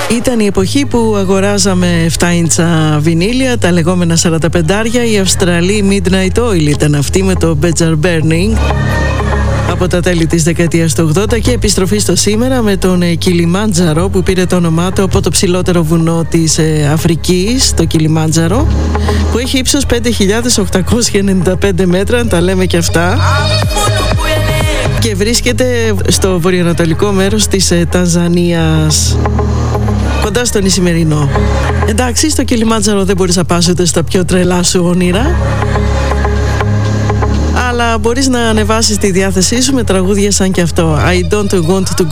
Ήταν η εποχή που αγοράζαμε 7 ίντσα βινίλια, τα λεγόμενα 45άρια. Η Αυστραλή Midnight Oil ήταν αυτή με το Better Burning από τα τέλη της δεκαετίας του 80 και επιστροφή στο σήμερα με τον Κιλιμάντζαρο που πήρε το όνομά του από το ψηλότερο βουνό της Αφρικής, το Κιλιμάντζαρο, που έχει ύψος 5.895 μέτρα, τα λέμε και αυτά, και βρίσκεται στο βορειοανατολικό μέρος της Τανζανίας, κοντά στον Ισημερινό. Εντάξει, στο Κιλιμάντζαρο δεν μπορείς να πας ούτε στα πιο τρελά σου όνειρα, αλλά μπορείς να ανεβάσεις τη διάθεσή σου με τραγούδια σαν και αυτό. I don't want to